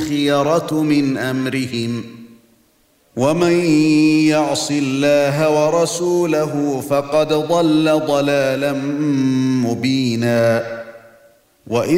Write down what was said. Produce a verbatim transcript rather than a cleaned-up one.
الْخِيَرَةُ مِنْ أَمْرِهِمْ وَمَن يَعْصِ اللَّهَ وَرَسُولَهُ فَقَدْ ضَلَّ ضَلَالًا مُبِينًا. وَإِذْ